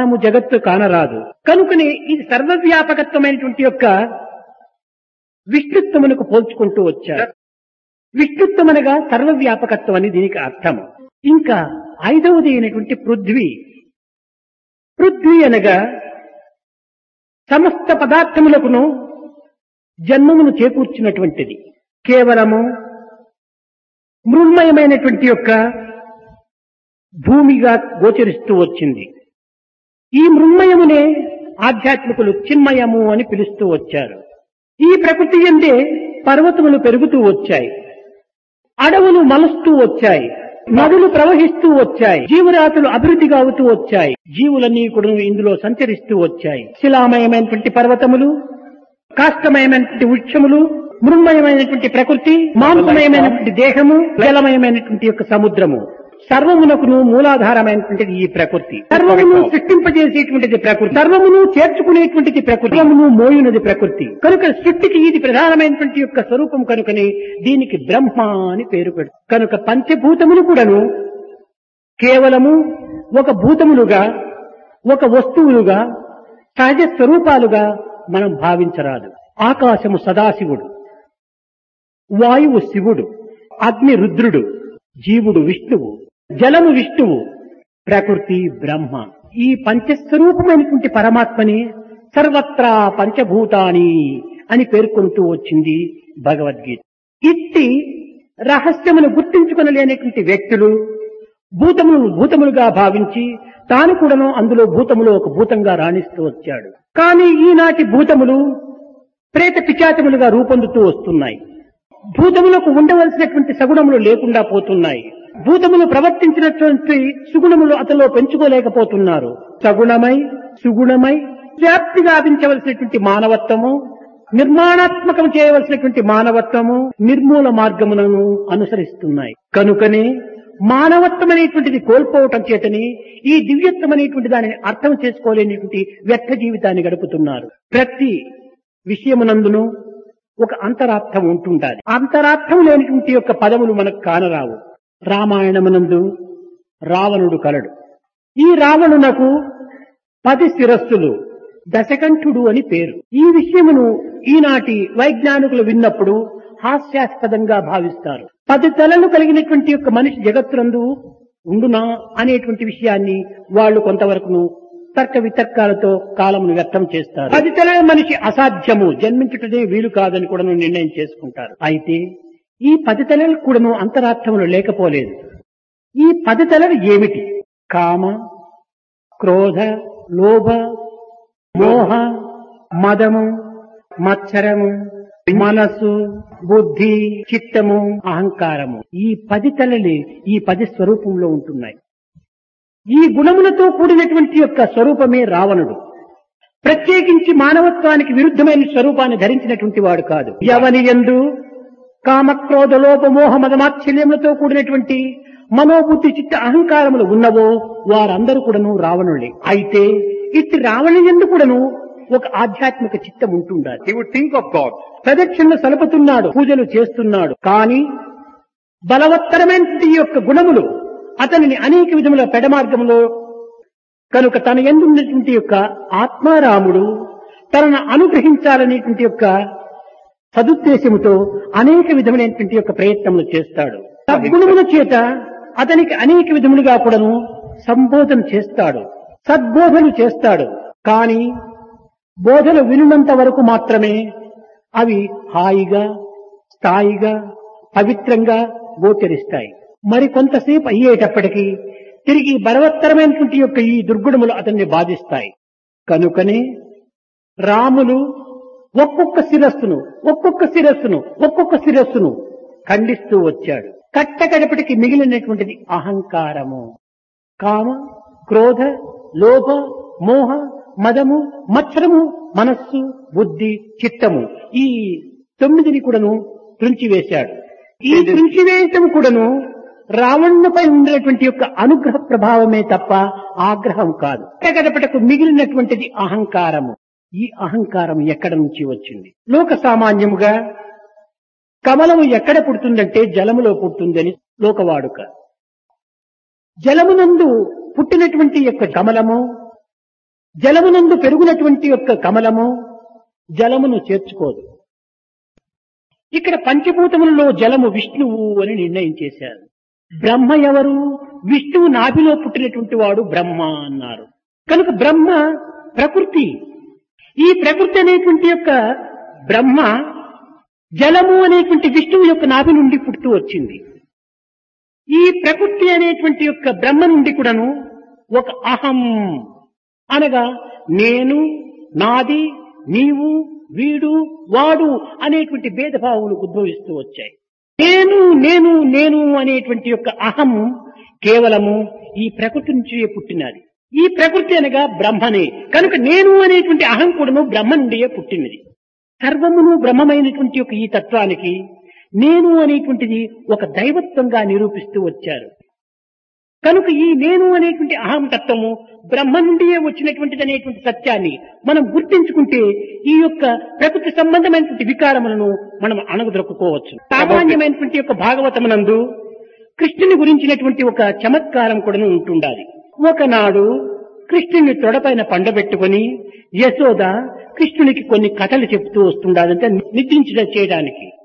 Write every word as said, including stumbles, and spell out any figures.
సమానము జగత్తు కానరాదు. కనుకనే ఇది సర్వవ్యాపకత్వమైనటువంటి యొక్క విష్ణుత్వమునకు పోల్చుకుంటూ వచ్చారు. విష్ణుత్వం అనగా సర్వవ్యాపకత్వం అని దీనికి అర్థము. ఇంకా ఐదవది అయినటువంటి పృథ్వీ. పృథ్వీ అనగా సమస్త పదార్థములకును జన్మమును చేకూర్చినటువంటిది. కేవలము మృన్మయమైనటువంటి యొక్క భూమిగా గోచరిస్తూ వచ్చింది. ఈ మృన్మయమునే ఆధ్యాత్మికులు చిన్మయము అని పిలుస్తూ వచ్చారు. ఈ ప్రకృతి యందే పర్వతములు పెరుగుతూ వచ్చాయి, అడవులు మలుస్తూ వచ్చాయి, నదులు ప్రవహిస్తూ వచ్చాయి, జీవరాశులు అభివృద్ధిగా అవుతూ వచ్చాయి, జీవులన్నీ కూడా ఇందులో సంచరిస్తూ వచ్చాయి. శిలామయమైనటువంటి పర్వతములు, కాష్టమయమైనటువంటి వృక్షములు, మృన్మయమైనటువంటి ప్రకృతి, మాంసమయమైనటువంటి దేహము, జలమయమైనటువంటి యొక్క సముద్రము, సర్వమునకును మూలాధారమైనటువంటిది ఈ ప్రకృతి. సర్వమును సృష్టింపజేసేటువంటిది ప్రకృతి, సర్వమును చేర్చుకునేటువంటిది ప్రకృతి, సర్వమును మోయునది ప్రకృతి. కనుక సృష్టికి ఇది ప్రధానమైనటువంటి యొక్క స్వరూపం. కనుకనే దీనికి బ్రహ్మ అని పేరు పెడు. కనుక పంచభూతములు కూడాను కేవలము ఒక భూతములుగా, ఒక వస్తువులుగా, సహజ స్వరూపాలుగా మనం భావించరాదు. ఆకాశము సదాశివుడు, వాయువు శివుడు, అగ్ని రుద్రుడు, జీవుడు విష్ణువు, జలము విష్ణువు, ప్రకృతి బ్రహ్మ. ఈ పంచస్వరూపమైనటువంటి పరమాత్మని సర్వత్రా పంచభూతాని అని పేర్కొంటూ వచ్చింది భగవద్గీత. ఇట్టి రహస్యమును గుర్తించుకొనలేనటువంటి వ్యక్తులు భూతములను భూతములుగా భావించి తాను కూడాను అందులో భూతములో ఒక భూతంగా రాణిస్తూ వచ్చాడు. కానీ ఈనాటి భూతములు ప్రేత పిశాచములుగా రూపొందుతూ వస్తున్నాయి. భూతములకు ఉండవలసినటువంటి సగుణములు లేకుండా పోతున్నాయి. భూతములు ప్రవర్తించినటువంటి సుగుణములు అతలో పెంచుకోలేకపోతున్నారు. సగుణమై సుగుణమై వ్యాప్తి గావించవలసినటువంటి మానవత్వము, నిర్మాణాత్మకం చేయవలసినటువంటి మానవత్వము నిర్మూల మార్గములను అనుసరిస్తున్నాయి. కనుకనే మానవత్వం అనేటువంటిది కోల్పోవటం చేతని ఈ దివ్యత్వం అనేటువంటి దానిని అర్థం చేసుకోలేనిటువంటి వ్యర్థ జీవితాన్ని గడుపుతున్నారు. ప్రతి విషయమునందును ఒక అంతరార్థం ఉంటుండాలి. అంతరార్థం లేనిటువంటి యొక్క పదములు మనకు కానరావు. రామాయణమునందు రావణుడు కలడు. ఈ రావణునకు పది శిరస్సులు, దశకంఠుడు అని పేరు. ఈ విషయమును ఈనాటి వైజ్ఞానికులు విన్నప్పుడు హాస్యాస్పదంగా భావిస్తారు. పది తలలు కలిగినటువంటి యొక్క మనిషి జగత్తునందు ఉండునా అనేటువంటి విషయాన్ని వాళ్ళు కొంతవరకును తర్క వితర్కాలతో కాలమును వ్యర్థం చేస్తారు. పది తలల మనిషి అసాధ్యము, జన్మించుటనే వీలు కాదని కూడా నిర్ణయం చేసుకుంటారు. అయితే ఈ పది తలలు కూడాను అంతరార్థములు లేకపోలేదు. ఈ పది తలలు ఏమిటి? కామ, క్రోధ, లోభ, మోహ, మదము, మత్సరము, మనస్సు, బుద్ధి, చిత్తము, అహంకారము. ఈ పది తలలే ఈ పది స్వరూపంలో ఉంటున్నాయి. ఈ గుణములతో కూడినటువంటి యొక్క స్వరూపమే రావణుడు. ప్రత్యేకించి మానవత్వానికి విరుద్ధమైన స్వరూపాన్ని ధరించినటువంటి వాడు కాదు. ఎవని యందు కామక్రోధ లోప మోహ మదమాత్సల్యములతో కూడినటువంటి మనోబుద్ధి చిత్త అహంకారములు ఉన్నవో వారందరూ కూడాను రావణులే. అయితే ఇట్టి రావణు యందు కూడాను ఒక ఆధ్యాత్మిక చిత్తం ఉంటుండాలి. He would think of God. ప్రదక్షిణలు సలుపుతున్నాడు, పూజలు చేస్తున్నాడు. కానీ బలవత్తరమైనటువంటి యొక్క గుణములు అతనిని అనేక విధముల పెడమార్గంలో కనుక తన యందు ఉన్నటువంటి యొక్క ఆత్మారాముడు తనను అనుగ్రహించాలనేటువంటి యొక్క సదుద్దేశముతో అనేక విధములైనటువంటి యొక్క ప్రయత్నములు చేస్తాడు. సద్గుణముల చేత అతనికి అనేక విధములుగా కూడాను సంబోధన చేస్తాడు, సద్బోధలు చేస్తాడు. కానీ బోధలు వినున్నంత వరకు మాత్రమే అవి హాయిగా, స్థాయిగా, పవిత్రంగా గోచరిస్తాయి. మరి కొంతసేపు అయ్యేటప్పటికీ తిరిగి బలవత్తరమైనటువంటి యొక్క ఈ దుర్గుణములు అతన్ని బాధిస్తాయి. కనుకనే రాములు ఒక్కొక్క శిరస్సును ఒక్కొక్క శిరస్సును ఒక్కొక్క శిరస్సును ఖండిస్తూ వచ్చాడు. కట్టకడపటికి మిగిలినటువంటిది అహంకారము, కామ, క్రోధ, లోభ, మోహ, మదము, మత్సరము, మనస్సు, బుద్ధి, చిత్తము. ఈ తొమ్మిదిని కూడాను త్రుంచివేశాడు. ఈ త్రుంచివేయటం కూడాను రావణుపై ఉండేటువంటి యొక్క అనుగ్రహ ప్రభావమే తప్ప ఆగ్రహం కాదు. కట్టకడపటకు మిగిలినటువంటిది అహంకారము. ఈ అహంకారం ఎక్కడ నుంచి వచ్చింది? లోక సామాన్యముగా కమలము ఎక్కడ పుడుతుందంటే జలములో పుడుతుందని లోకవాడుక. జలమునందు పుట్టినటువంటి యొక్క కమలము జలమునందు పెరుగునటువంటి యొక్క కమలము జలమును చేర్చుకోదు. ఇక్కడ పంచభూతములలో జలము విష్ణువు అని నిర్ణయం చేశారు. బ్రహ్మ ఎవరు? విష్ణువు నాభిలో పుట్టినటువంటి వాడు బ్రహ్మ అన్నారు. కనుక బ్రహ్మ ప్రకృతి. ఈ ప్రకృతి అనేటువంటి యొక్క బ్రహ్మ జలము అనేటువంటి విష్ణువు యొక్క నాభి నుండి పుట్టుతూ వచ్చింది. ఈ ప్రకృతి అనేటువంటి యొక్క బ్రహ్మ నుండి కూడాను ఒక అహం అనగా నేను, నాది, నీవు, వీడు, వాడు అనేటువంటి భేదభావములు ఉద్భవిస్తూ వచ్చాయి. నేను నేను నేను అనేటువంటి యొక్క అహం కేవలము ఈ ప్రకృతి నుంచి పుట్టినది. ఈ ప్రకృతి అనగా బ్రహ్మనే. కనుక నేను అనేటువంటి అహం కూడాను బ్రహ్మ నుండియే పుట్టినది. సర్వమును బ్రహ్మమైనటువంటి యొక్క ఈ తత్వానికి నేను అనేటువంటిది ఒక దైవత్వంగా నిరూపిస్తూ వచ్చారు. కనుక ఈ నేను అనేటువంటి అహం తత్వము బ్రహ్మ నుండియే వచ్చినటువంటిది అనేటువంటి సత్యాన్ని మనం గుర్తించుకుంటే ఈ యొక్క ప్రకృతి సంబంధమైనటువంటి వికారములను మనం అణగదొక్కుకోవచ్చు. సామాన్యమైనటువంటి యొక్క భాగవతమునందు కృష్ణుని గురించినటువంటి ఒక చమత్కారం కూడా ఉంటుండాలి. ఒకనాడు కృష్ణుని తొడపైన పండబెట్టుకుని యశోద కృష్ణునికి కొన్ని కథలు చెప్తూ వస్తుండాలంటే నిద్రించడం చేయడానికి.